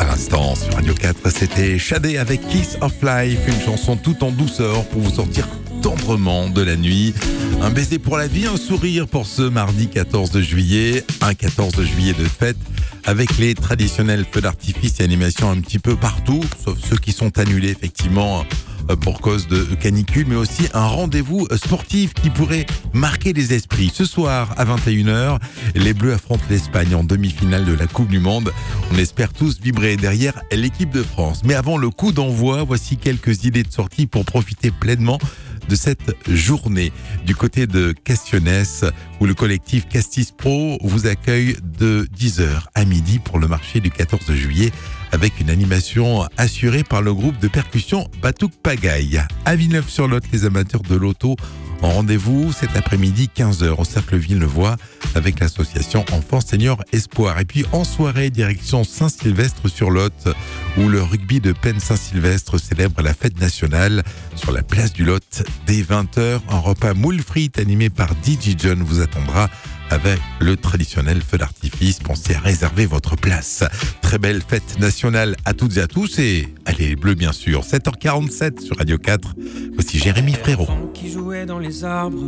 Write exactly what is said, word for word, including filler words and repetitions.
l'instant sur Radio quatre, c'était Shadé avec Kiss of Life, une chanson tout en douceur pour vous sortir tendrement de la nuit. Un baiser pour la vie, un sourire pour ce mardi quatorze juillet, un quatorze juillet de fête avec les traditionnels feux d'artifice et animations un petit peu partout, sauf ceux qui sont annulés effectivement pour cause de canicule, mais aussi un rendez-vous sportif qui pourrait marquer les esprits. Ce soir à vingt et une heures, les Bleus affrontent l'Espagne en demi-finale de la Coupe du Monde. On espère tous vibrer derrière l'équipe de France. Mais avant le coup d'envoi, voici quelques idées de sortie pour profiter pleinement de cette journée. Du côté de Castionnès, où le collectif Castis Pro vous accueille de dix heures à midi pour le marché du quatorze juillet avec une animation assurée par le groupe de percussion Batouk Pagaille. À Villeneuve-sur-Lot, les amateurs de l'auto en rendez-vous cet après-midi quinze heures au Cercle Villenevois avec l'association Enfants Seniors Espoir. Et puis en soirée, direction Saint-Sylvestre-sur-Lot où le rugby de Penn Saint-Sylvestre célèbre la fête nationale sur la place du Lot dès vingt heures. Un repas moule frites animé par D J John vous attendra avec le traditionnel feu d'artifice. Pensez à réserver votre place. Très belle fête nationale à toutes et à tous et allez les Bleus bien sûr. sept heures quarante-sept sur Radio quatre. Voici Jérémy Frérot. Qui jouait dans les arbres.